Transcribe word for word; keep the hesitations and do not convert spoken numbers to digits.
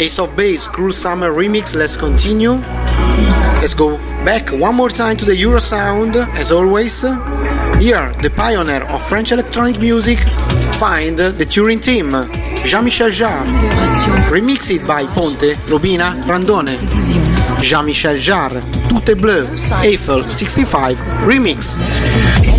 Ace of Base, Cruel Summer remix. Let's continue. Let's go back one more time to the Euro sound, as always. Here, the pioneer of French electronic music, find the Turing Team, Jean-Michel Jarre, remixed by Ponte, Lobina, Randone. Jean-Michel Jarre, Tout est bleu, Eiffel sixty-five remix.